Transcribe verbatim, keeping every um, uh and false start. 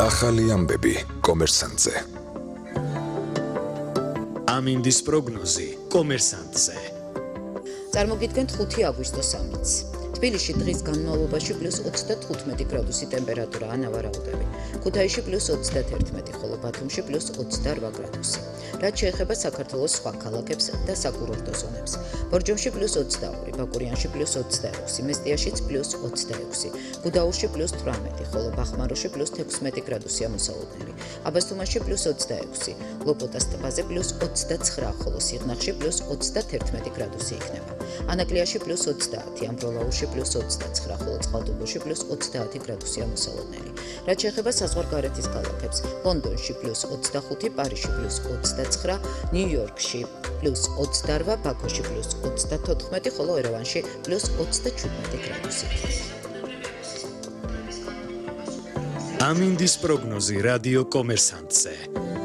ახალი ამბები კომერსანტზე. ამინდის პროგნოზი კომერსანტზე. წარმოგიდგენთ ხუთი აგვისტოს ამიტს. თბილისში დღის განმავლობაში პლუს ოცდათხუთმეტი გრადუსი ტემპერატურაა ნავარაუდები. ქუთაისში პლუს ოცდაათერთმეტი, ხოლო ბათუმში პლუს ოცდაორ გრადუსი. რაც შეეხება საქართველოს სხვა ქალაქებს და საკურორტო ზონებს. ბორჯომში პლუს ოცდაორი, ბაკურიანში პლუს ოცდაექვსი, მესტიაშიც პლუს ოცდაექვსი, გუდაურში პლუს თვრამეტი, ხოლო ბახმაროში პლუს თექვსმეტი გრადუსია მოსალოდნელი. აბასთუმანში პლუს ოცდაექვსი, ლოპოტას ტბაზე პლუს ოცდაცხრა, ხოლო სიღნაღში პლუს ოცდაათერთმეტი გრადუსი იქნება. ანაკლიაში პლუს ოცდაათი, ამბროლაურში პლუს ოცდაცხრა, ხოლო წყალტუბოში პლუს ოცდაათი გრადუსია მოსალოდნელი. რაც შეეხება საზღვარგარეთის ქალაქებს, ლონდონში პლუს ოცდახუთი, პარიზში პლუს ოცდაცხრა, ნიუ-იორკში პლუს ოცდაორ, ბაქოში პლუს ოცდათოთხმეტი, ხოლო ერევანში პლუს ოცდაჩვიდმეტი გრადუსი. ამინდის პროგნოზი რადიო კომერსანტზე.